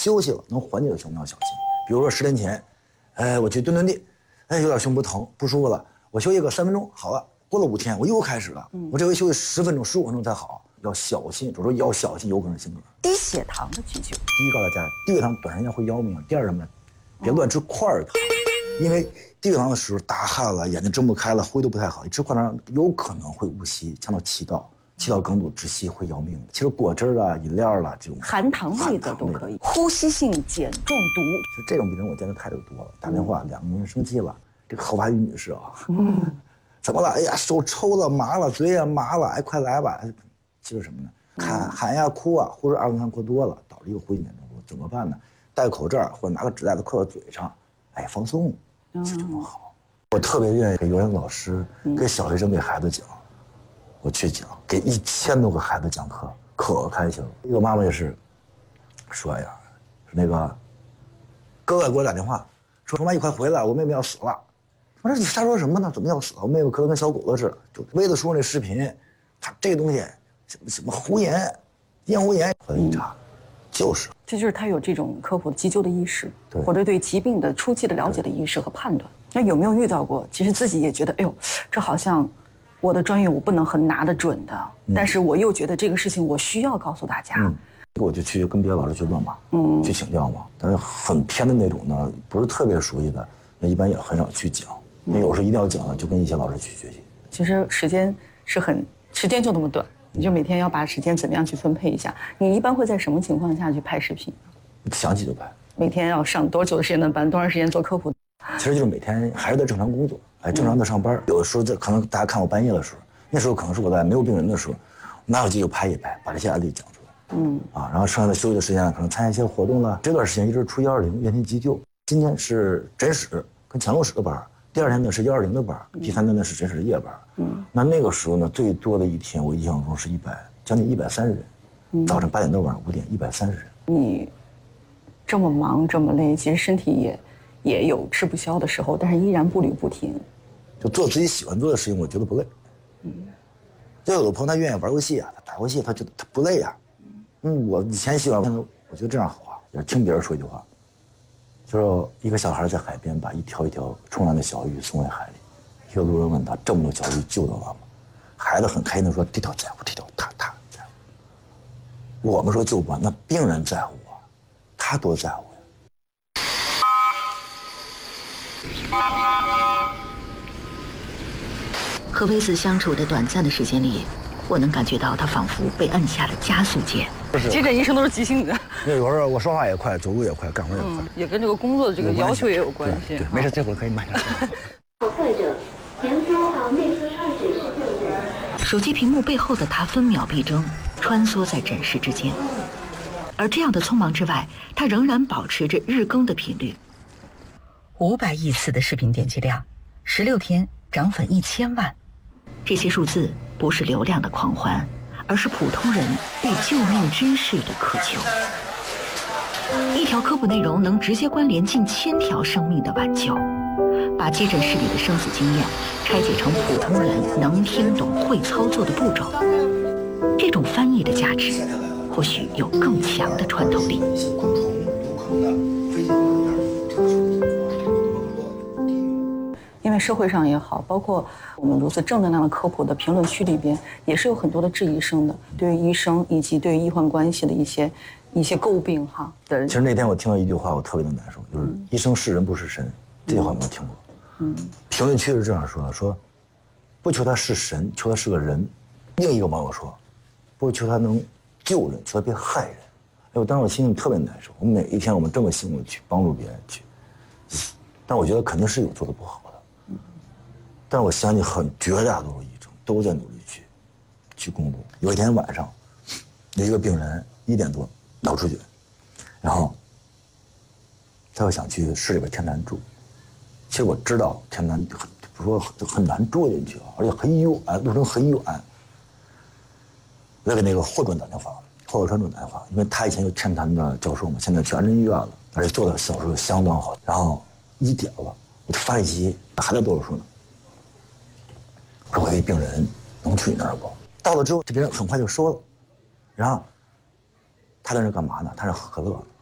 休息了能缓解的胸部要小心。比如说10天前，我去蹲地，有点胸部疼不舒服了，我休息个3分钟好了，过了5天我又开始了，我这回休息10分钟15分钟才好，要小心，主要要小心有可能心梗。 低血糖的急救， 第一告诉大家，低血糖短时间会要命。第二什么呢？别乱吃块糖，因为低血糖的时候大汗了，眼睛睁不开了，呼吸都不太好，你吃块糖有可能会误吸，呛到气道。气道梗阻窒息会要命的。其实果汁啊、饮料啦这种含糖类的都可以。呼吸性碱中毒， 就这种病人我见的太多了。打电话2个人生气了，这个后发语女士啊，怎么了？哎呀，手抽了、麻了，嘴也麻了，快来吧。其实什么呢？喊呀、哭啊，或者二酸酸过多了，导致一个呼吸碱中毒，怎么办呢？戴口罩或者拿个纸袋子扣到嘴上，放松，就这么好。我特别愿意给幼儿园老师、给小学生、给孩子讲。我去讲，给1000多个孩子讲课，可开心了。一个妈妈也是，说呀，那个哥哥给我打电话，说妈你快回来，我妹妹要死了。我说你瞎说什么呢？怎么要死了？我妹妹可能跟小狗子似的，就为了说那视频，他这个东西什么胡言，咽喉炎，后来一查，就是。 这就是他有这种科普急救的意识，或者对疾病的初期的了解的意识和判断。那有没有遇到过？其实自己也觉得，哎呦，这好像。我的专业我不能很拿得准的，但是我又觉得这个事情我需要告诉大家。 我就去跟别的老师去问嘛，去请教嘛。但是很偏的那种呢，不是特别熟悉的，那一般也很少去讲。那有时候一定要讲的，就跟一些老师去学习。 其实时间就那么短，你就每天要把时间怎么样去分配一下。你一般会在什么情况下去拍视频？ 想起就拍。 每天要上多久的时间的班，多长时间做科普？ 其实就是每天还是在正常工作。正常的上班，有的时候可能大家看我半夜的时候，那时候可能是我在没有病人的时候，拿手机就拍一拍，把这些案例讲出来。然后剩下的休息的时间可能参加一些活动了。这段时间一直出120院庭急救，今天是诊室跟强录室的班，第2天呢是120的班，第3天呢是诊室的夜班。那个时候呢，最多的一天我印象中是将近130人，早晨8点到晚上5点130人。 你这么忙这么累，其实身体也有吃不消的时候，但是依然步履不停。 就做自己喜欢做的事情，我觉得不累。就有的朋友他愿意玩游戏啊，他打游戏他不累啊。我以前喜欢，我觉得这样好啊。也听别人说一句话，就是一个小孩在海边把一条一条冲浪的小鱼送回海里，一个路人问他这么多小鱼救到了吗？孩子很开心的说这条在乎，这条他在乎。我们说救不完，那病人在乎啊，他多在乎。 和薇子相处的短暂的时间里，我能感觉到他仿佛被按下了加速键。 急诊医生都是急性子， 有时候我说话也快，走路也快，干活也快， 也跟这个工作的这个要求也有关系。 对，没事，这会儿可以慢下来。 患者前方到内科2指示救援。手机屏幕背后的他分秒必争，穿梭在诊室之间。而这样的匆忙之外，他仍然保持着日更的频率。500亿次的视频点击量，16天涨粉1000万。这些数字不是流量的狂欢，而是普通人对救命知识的渴求。一条科普内容能直接关联近1000条生命的挽救，把急诊室里的生死经验拆解成普通人能听懂、会操作的步骤。这种翻译的价值，或许有更强的穿透力。 因为社会上也好，包括我们如此正能量的科普的评论区里边，也是有很多的质疑声的，对于医生以及对于医患关系的一些诟病哈。 其实那天我听到一句话，我特别的难受，就是医生是人不是神，这句话我没有听过。评论区是这样说的，说不求他是神，求他是个人。另一个网友说，不求他能救人，求他别害人。我当时我心里特别难受。我每一天我们这么辛苦去帮助别人去，但我觉得肯定是有做的不好的。但我相信绝大多数医生都在努力去公布。有一天晚上，有一个病人1点多脑出血，然后他又想去市里边天坛住。其实我知道天坛不说很难住进去，而且很远，路程很远。我给那个霍专打电话，霍川专打电话，因为他以前有天坛的教授嘛，现在去安贞医院了，而且做的手术相当好。然后1点了，我就发信息，还在做手术呢。我说我一病人能去你那儿不？到了之后，这病人很快就说了，然后他在那干嘛呢？他是喝可乐，